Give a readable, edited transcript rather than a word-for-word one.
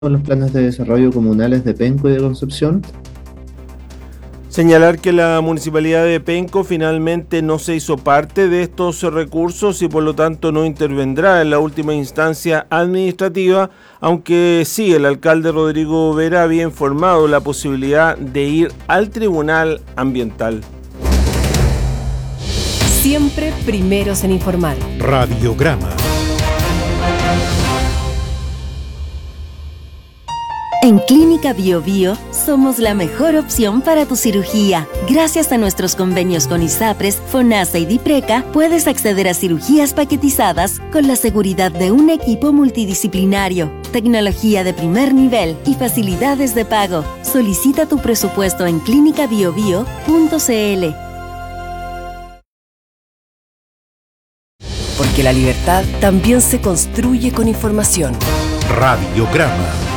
los planes de desarrollo comunales de Penco y de Concepción. Señalar que la Municipalidad de Penco finalmente no se hizo parte de estos recursos y por lo tanto no intervendrá en la última instancia administrativa, aunque sí, el alcalde Rodrigo Vera había informado la posibilidad de ir al Tribunal Ambiental. Siempre primeros en informar. Radiograma. En Clínica BioBio somos la mejor opción para tu cirugía. Gracias a nuestros convenios con ISAPRES, FONASA y DIPRECA, puedes acceder a cirugías paquetizadas con la seguridad de un equipo multidisciplinario, tecnología de primer nivel y facilidades de pago. Solicita tu presupuesto en clinicabiobio.cl. Porque la libertad también se construye con información. Radiograma.